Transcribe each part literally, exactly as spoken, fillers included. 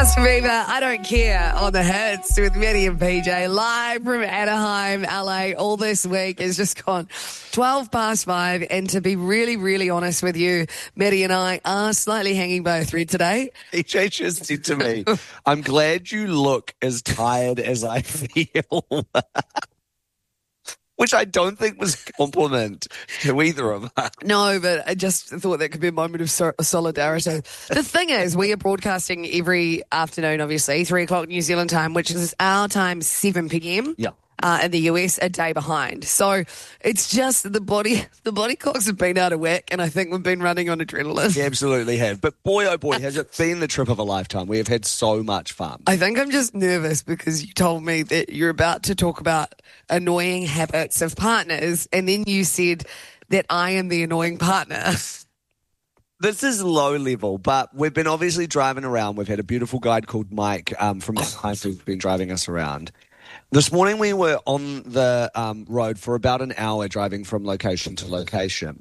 Justin Bieber, I Don't Care on the hits with Maddie and P J live from Anaheim, L A. All this week has just gone twelve past five. And to be really, really honest with you, Maddie and I are slightly hanging by a thread today. P J just said to me, I'm glad you look as tired as I feel. Which I don't think was a compliment to either of us. No, but I just thought that could be a moment of so- solidarity. The thing is, we are broadcasting every afternoon, obviously, three o'clock New Zealand time, which is our time, seven p.m. Yeah. Uh, in the U S, a day behind. So it's just the body, the body clocks have been out of whack, and I think we've been running on adrenaline. We absolutely have. But boy, oh boy, has it been the trip of a lifetime. We have had so much fun. I think I'm just nervous because you told me that you're about to talk about annoying habits of partners, and then you said that I am the annoying partner. This is low level, but we've been obviously driving around. We've had a beautiful guide called Mike um, from Anaheim who's been driving us around. This morning we were on the um, road for about an hour driving from location to location.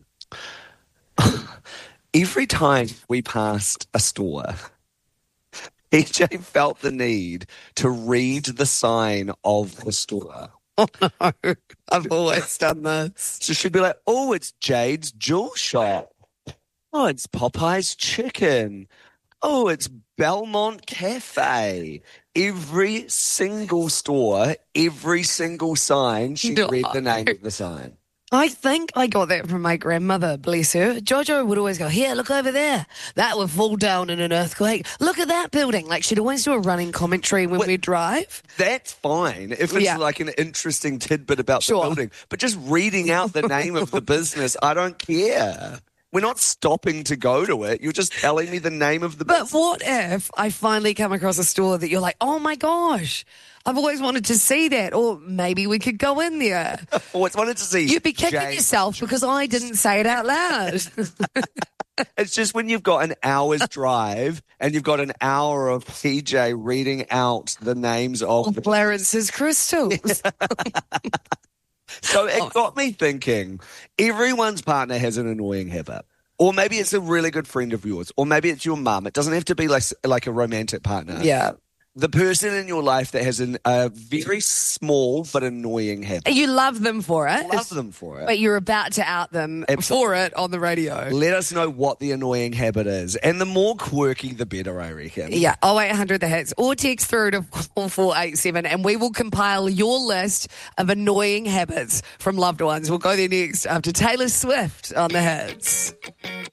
Every time we passed a store, P J felt the need to read the sign of the store. Oh, no. I've always done this. So she'd be like, oh, it's Jade's Jewel Shop. Oh, it's Popeye's Chicken. Oh, it's Belmont Cafe. Every single store, every single sign, she No. read the name of the sign. I think I got that from my grandmother, bless her. Jojo would always go, here, look over there. That would fall down in an earthquake. Look at that building. Like, she'd always do a running commentary when Wait, we drive. That's fine if it's Yeah. like an interesting tidbit about Sure. the building. But just reading out the name of the business, I don't care. We're not stopping to go to it. You're just telling me the name of the But business. what if I finally come across a store that you're like, oh my gosh, I've always wanted to see that. Or maybe we could go in there. Always wanted to see. You'd be kicking Jade. yourself because I didn't say it out loud. It's just when you've got an hour's drive and you've got an hour of P J reading out the names of. Clarence's crystals. So it got me thinking, everyone's partner has an annoying habit. Or maybe it's a really good friend of yours. Or maybe it's your mum. It doesn't have to be like, like a romantic partner. Yeah. The person in your life that has an, a very small but annoying habit. You love them for it. Love them for it. But you're about to out them Absolutely. for it on the radio. Let us know what the annoying habit is. And the more quirky, the better, I reckon. Yeah, oh eight hundred the hits, or text through to four four eight seven, and we will compile your list of annoying habits from loved ones. We'll go there next after Taylor Swift on the hits.